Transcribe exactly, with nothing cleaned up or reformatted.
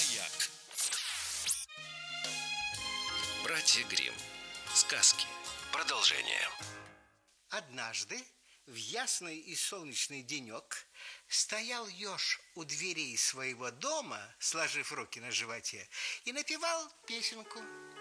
Маяк. Братья Гримм. Сказки. Продолжение. Однажды в ясный и солнечный денек стоял еж у дверей своего дома, сложив руки на животе, и напевал песенку.